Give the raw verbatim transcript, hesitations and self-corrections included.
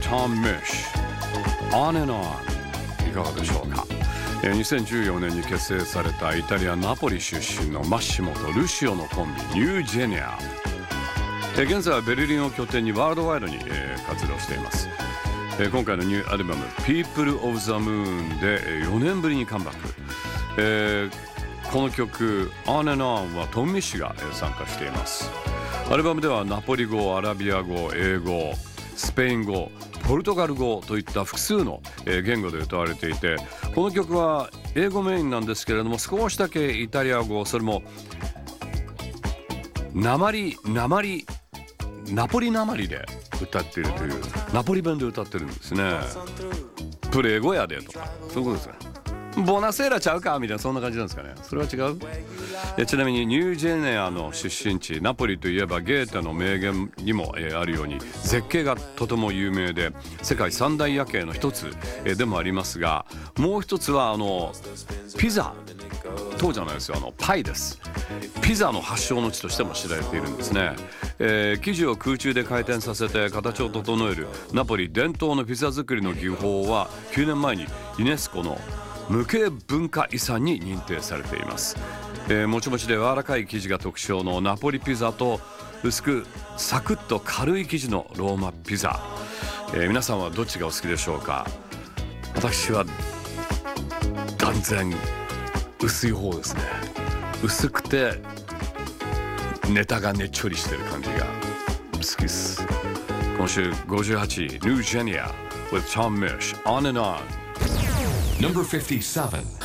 Tom Misch On and On いかがでしょうか。にせんじゅうよねんに結成されたイタリアナポリ出身のマッシモとルシオのコンビニュージェニア。現在はベルリンを拠点にワールドワイドに活動しています。今回のニューアルバム People of the Moon でよねんぶりにカムバック。えー、この曲 On and On はトム・ミッシュが参加しています。アルバムではナポリ語、アラビア語、英語、スペイン語、ポルトガル語といった複数の言語で歌われていて、この曲は英語メインなんですけれども、少しだけイタリア語、それもなまりなまりナポリなまりで歌っているという、ナポリ弁で歌ってるんですね。プレー語やでとか、そういうことですね。ボナセーラちゃうかみたいな、そんな感じなんですかね。それは違う。えちなみにニュージェネアの出身地ナポリといえば、ゲーテの名言にも、えー、あるように絶景がとても有名で、世界三大夜景の一つ、えー、でもありますが、もう一つはあのピザとじゃないですよ、あのパイです。ピザの発祥の地としても知られているんですね。えー、生地を空中で回転させて形を整えるナポリ伝統のピザ作りの技法はきゅうねんまえにユネスコの無形文化遺産に認定されています。えー、もちもちで柔らかい生地が特徴のナポリピザと、薄くサクッと軽い生地のローマピザ、えー、皆さんはどっちがお好きでしょうか。私は断然薄い方ですね。薄くてネタがねっちょりしてる感じが好きです。今週ごじゅうはちい New Genia with Tom Misch On and On Number fifty-seven